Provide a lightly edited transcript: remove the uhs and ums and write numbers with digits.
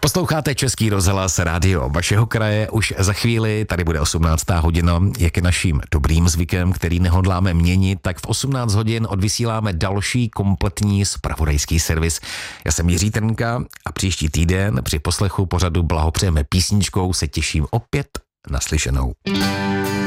Posloucháte Český rozhlas rádio vašeho kraje. Už za chvíli tady bude 18. hodina, jak je naším dobrým zvykem, který nehodláme měnit, tak v 18 hodin odvysíláme další kompletní zpravodajský servis. Já jsem Jiří Trnka a příští týden při poslechu pořadu Blahopřejeme písničkou se těším opět naslyšenou.